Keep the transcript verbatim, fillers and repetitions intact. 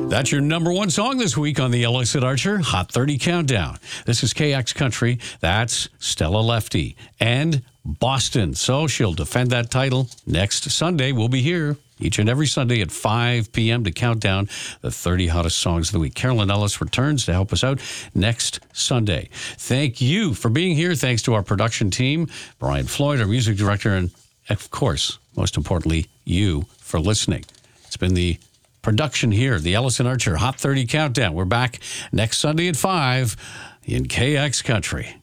That's your number one song this week on the Ellis and Archer Hot thirty Countdown. This is K X Country. That's Stella Lefty and Boston. So she'll defend that title next Sunday. We'll be here each and every Sunday at five p.m. to count down the thirty hottest songs of the week. Carolyn Ellis returns to help us out next Sunday. Thank you for being here. Thanks to our production team, Brian Floyd, our music director, and of course, most importantly, you for listening. It's been the production here, the Ellis and Archer Hot thirty Countdown. We're back next Sunday at five in K X Country.